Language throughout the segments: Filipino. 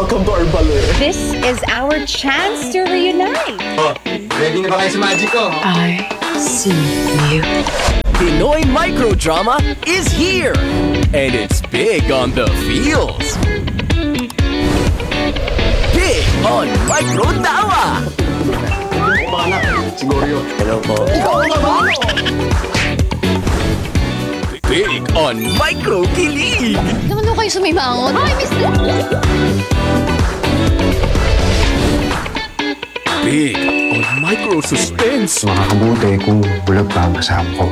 Welcome to our balloon. This is our chance to reunite. Oh, ready na ba kayo sa magic ko? I see you. Pinoy Microdrama is here, and it's big on the feels. Big on Microtawa. Ako ba anak? Siguro yun. Hello po. Ikaw nga ba? Big on Microkilig. Naman mo kayo sumimangon. Hi, mister! Big on Microsuspense. Makakabuti kung bulag pa ang kasama ko.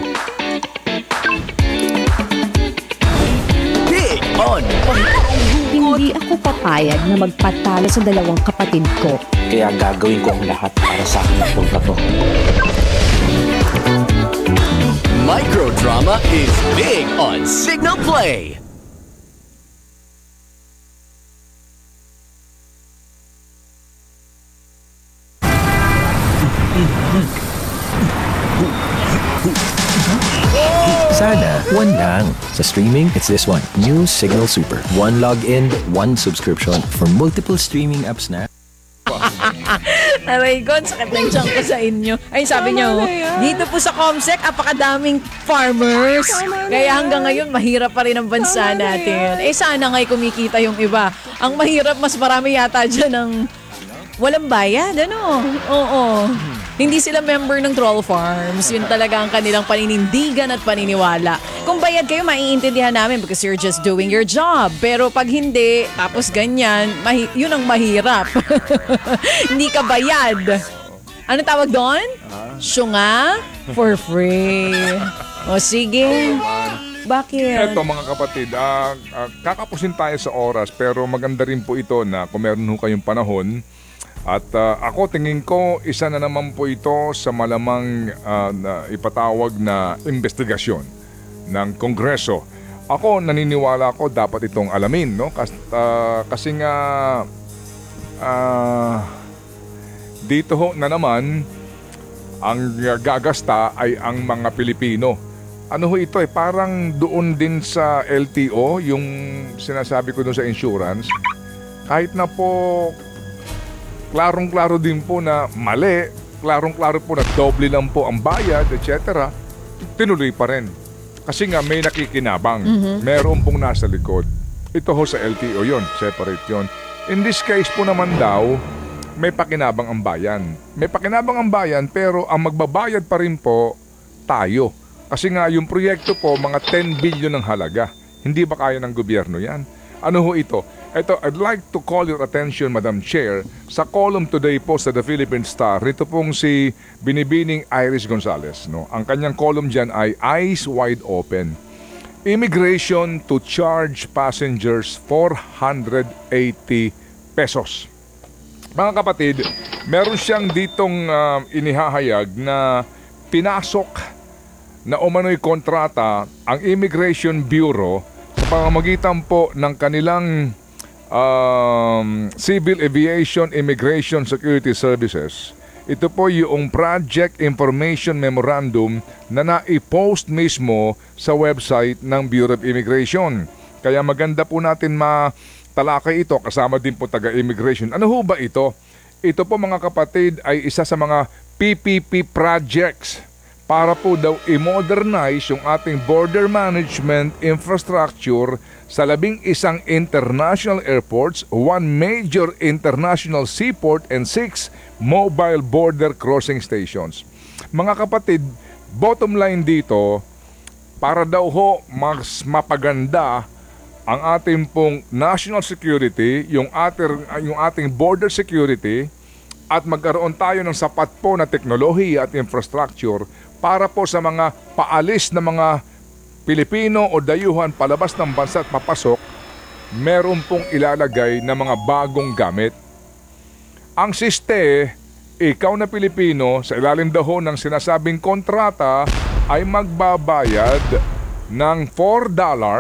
Big on Hindi ako papayag na magpatalo sa dalawang kapatid ko. Kaya gagawin ko ang lahat para sa akin itong to. Microdrama is big on Signal Play. Sana, one lang. Sa streaming, it's this one. New Signal Super. One login, one subscription for multiple streaming apps na. Aray ko, sakit ng tiyan ko sa inyo. Ay, sabi nyo, dito po sa Comsec, apakadaming farmers. Kaya hanggang ngayon, mahirap pa rin ang bansa natin. Eh, sana nga'y kumikita yung iba. Ang mahirap, mas marami yata dyan ng walang bayad, ano? Oo. Hindi sila member ng troll farms. Yun talaga ang kanilang paninindigan at paniniwala. Kung bayad kayo, maiintindihan namin because you're just doing your job. Pero pag hindi, tapos ganyan, yun ang mahirap. Hindi ka bayad. Ano tawag doon? Syunga for free. O sige. Bakit? Eto mga kapatid, kakapusin tayo sa oras pero maganda rin po ito na kung meron ho kayong panahon. At ako tingin ko isa na naman po ito sa malamang na ipatawag na investigasyon ng Kongreso. Ako naniniwala ko dapat itong alamin, no? Kasi nga dito ho na naman ang gagasta ay ang mga Pilipino. Ano ho ito parang doon din sa LTO yung sinasabi ko doon sa insurance. Kahit na po klarong-klaro din po na mali, klarong-klaro po na doble lang po ang bayad, etc. Tinuloy pa rin. Kasi nga may nakikinabang. Meron pong nasa likod. Ito ho sa LTO yon, separate yon. In this case po naman daw, may pakinabang ang bayan. May pakinabang ang bayan pero ang magbabayad pa rin po tayo. Kasi nga yung proyekto po, mga 10 billion ang halaga. Hindi ba kaya ng gobyerno yan? Ano ho ito? Ito, I'd like to call your attention, Madam Chair, sa column today po sa The Philippine Star. Ito pong si Binibining Iris Gonzalez. No? Ang kanyang column dyan ay Eyes Wide Open. Immigration to charge passengers 480 pesos. Mga kapatid, meron siyang ditong inihahayag na pinasok na umano'y kontrata ang Immigration Bureau sa pamamagitan po ng kanilang Civil Aviation Immigration Security Services. Ito po yung Project Information Memorandum na na-post mismo sa website ng Bureau of Immigration. Kaya maganda po natin matalakay ito kasama din po taga-immigration. Ano ho ba ito? Ito po mga kapatid ay isa sa mga PPP projects para po daw i-modernize yung ating border management infrastructure sa 11 international airports, 1 major international seaport, and 6 mobile border crossing stations. Mga kapatid, bottom line dito, para daw ho mas mapaganda ang ating pong national security, yung ating border security, at magkaroon tayo ng sapat po na teknolohiya at infrastructure para po sa mga paalis na mga Pilipino o dayuhan palabas ng bansa at papasok, meron pong ilalagay na mga bagong gamit. Ang siste, ikaw na Pilipino, sa ilalim daw ng sinasabing kontrata, ay magbabayad ng $4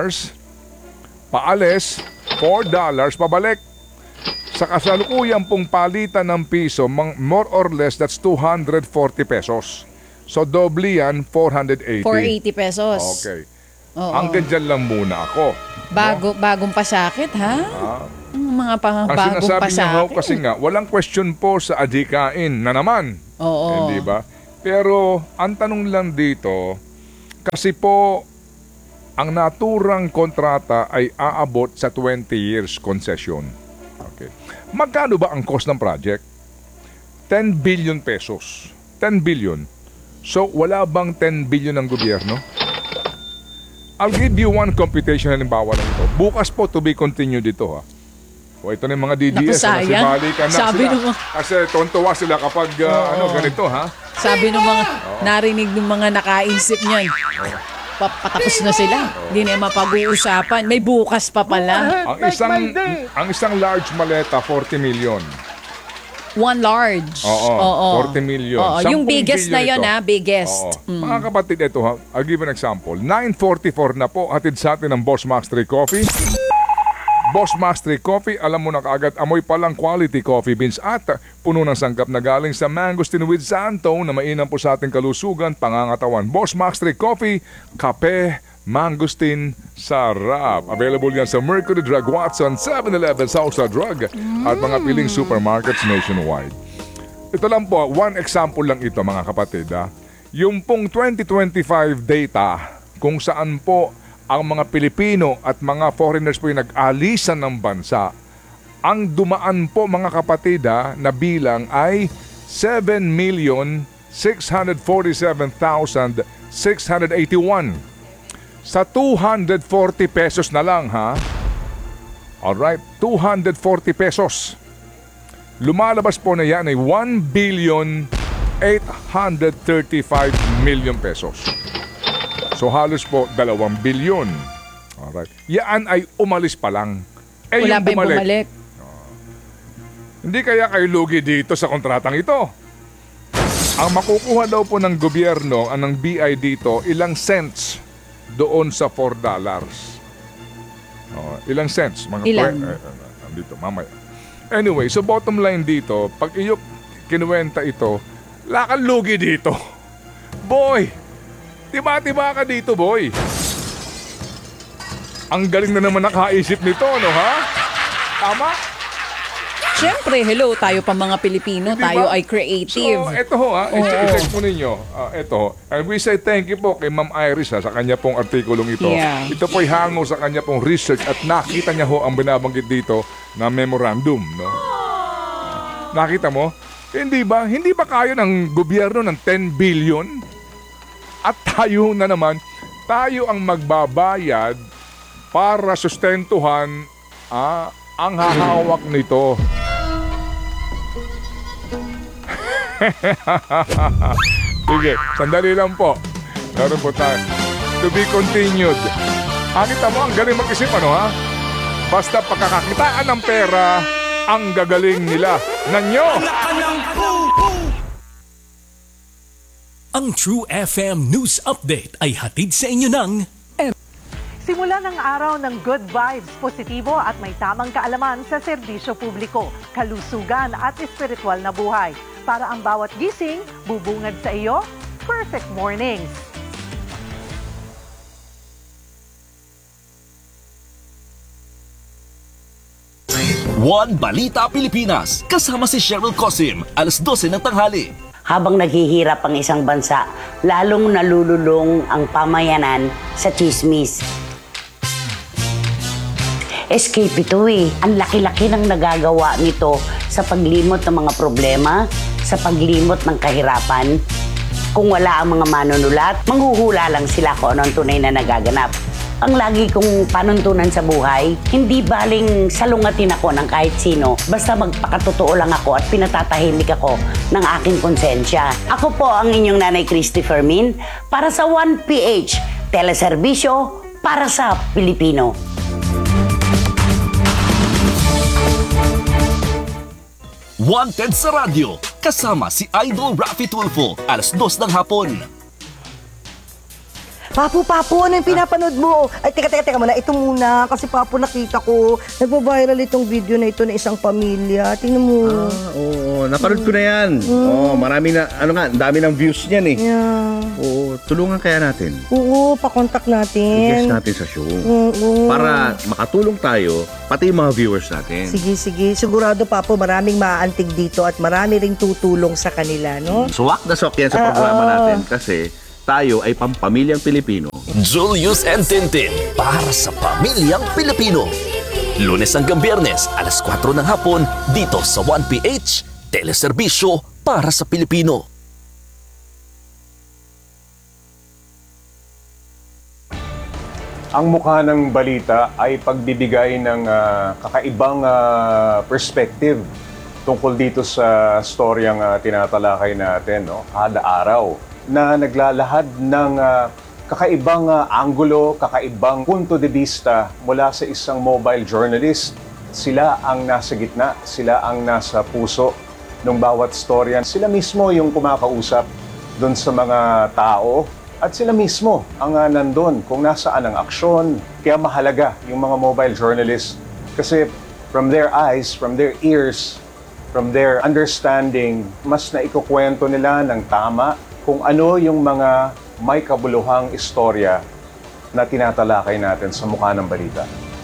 paalis, $4 pabalik. Sa kasalukuyan pong palitan ng piso, more or less, that's 240 pesos. So, doble yan, 480. 480 pesos. Okay. Oo. Hanggang dyan lang muna ako. Bagong pasakit, ha? Mga Ang bagong sinasabi niya ho pasakit. kasi nga, walang question po sa adhikain na naman. Oo. Hindi ba? Pero ang tanong lang dito, kasi po, ang naturang kontrata ay aabot sa 20 years concession. Okay. Magkano ba ang cost ng project? 10 billion pesos. 10 billion. So, wala bang 10 billion ng gobyerno? I'll give you one computation halimbawa lang ito. Bukas po to be continued dito ha. O ito na yung mga DDS. Naku, sayang. Nasibalikan na Sabi sila. nung mga- Kasi tontuwa sila kapag ganito ha. Sabi ng mga, narinig ng mga nakaisip niyan. Patapos na sila. Hindi na mapag-uusapan. May bukas pa pala. Ang isang large maleta, 40 million. One large. Oo, 40 million. Oo, 10 yung biggest na billion yun, ito. ha? Biggest. Oo. Mga kapatid, ito ha. I'll give an example. 9:44 na po, hatid sa atin ng Boss Max 3 Coffee. Boss Max 3 Coffee, alam mo na kaagad, amoy palang quality coffee beans at puno ng sangkap na galing sa mangosteen with Santo na mainam po sa ating kalusugan, pangangatawan. Boss Max 3 Coffee, kape, mangosteen, sarap. Available yan sa Mercury Drug, Watson, 7-Eleven, Southside Drug at mga piling supermarkets nationwide. Ito lang po, one example lang ito mga kapatid. Yung pong 2025 data kung saan po ang mga Pilipino at mga foreigners po yung nag-alisan ng bansa, ang dumaan po mga kapatid na bilang ay 7,647,681. Sa 240 pesos na lang ha. Alright, 240 pesos. Lumalabas po na yan ay 1,835 million pesos. So halos po 2 bilyon. Alright. Yan ay umalis pa lang. Wala pa yung bumalik. Hindi kaya kayo lugi dito sa kontratang ito. Ang makukuha daw po ng gobyerno, ng BI dito, ilang cents doon sa $4. Ilang cents? Ilan? Dito, mamaya. Anyway, so bottom line dito, pag iyo kinuwenta ito, lakang lugi dito. Boy! Tiba-tiba ka dito, boy. Ang galing na naman nakaisip nito, no ha? Tama? Siyempre, hello, tayo pa mga Pilipino, Di tayo ba? ay creative. So, ito ho ha, i-check po ninyo. Ito, and we say thank you po kay Ma'am Iris sa kanya pong artikulong ito. Yeah. Ito po'y hango sa kanya pong research at nakita niya ho ang binabanggit dito na memorandum, no? Nakita mo? Hindi ba kaya ng gobyerno ng 10 billion? At tayo na naman, tayo ang magbabayad para sustentuhan ang hahawak nito. Sige, sandali lang po. Meron po tayo. To be continued. Kita mo, ang galing mag-isip, ano ha? Basta pagkakakitaan ng pera, ang gagaling nila. Nanyo! Ang True FM News Update ay hatid sa inyo ng Simula ng araw ng good vibes, positibo at may tamang kaalaman sa serbisyo publiko, kalusugan at espiritual na buhay. Para ang bawat gising, bubungad sa iyo, perfect mornings. One Balita Pilipinas, kasama si Cheryl Cosim, alas 12 ng tanghali. Habang naghihirap ang isang bansa, lalong nalululong ang pamayanan sa chismis. Escape ito eh. Ang laki-laki ng nagagawa nito sa paglimot ng mga problema, sa paglimot ng kahirapan. Kung wala ang mga manunulat, manghuhula lang sila kung ano ang tunay na nagaganap. Ang lagi kong panuntunan sa buhay, hindi baling salungatin ako ng kahit sino, basta magpakatotoo lang ako at pinatatahimik ako ng aking konsensya. Ako po ang inyong Nanay Christy Fermin para sa 1PH, teleserbisyo para sa Pilipino. Wanted sa radyo, kasama si Idol Raffy Tulfo, alas 2 ng hapon. Papu, ano yung pinapanood mo? Ay, teka muna. Ito muna. Kasi Papu, nakita ko. Nagpa-viral itong video na ito na isang pamilya. Tingnan mo. Oo, napanood ko na yan. Oo, marami na, ang dami ng views niyan eh. Yeah. Oo, tulungan kaya natin. Oo, pakontak I-guest natin. natin sa show. Oo. Para makatulong tayo, pati yung mga viewers natin. Sige. Sigurado, Papo, maraming maaantig dito at marami ring tutulong sa kanila, no? Swak na swak yan sa programa natin kasi tayo ay pampamilyang Pilipino. Julius and Tintin para sa pamilyang Pilipino. Lunes hanggang Biyernes, alas 4 ng hapon, dito sa 1PH, teleserbisyo para sa Pilipino. Ang mukha ng balita ay pagbibigay ng kakaibang perspective tungkol dito sa storyang tinatalakay natin, no? Kada araw na naglalahad ng kakaibang anggulo, kakaibang punto de vista mula sa isang mobile journalist. Sila ang nasa gitna, sila ang nasa puso ng bawat storya. Sila mismo yung kumakausap doon sa mga tao. At sila mismo ang nandun kung nasaan ang aksyon. Kaya mahalaga yung mga mobile journalists kasi from their eyes, from their ears, from their understanding, mas naikukwento nila ng tama kung ano yung mga may kabuluhang istorya na tinatalakay natin sa mukha ng balita.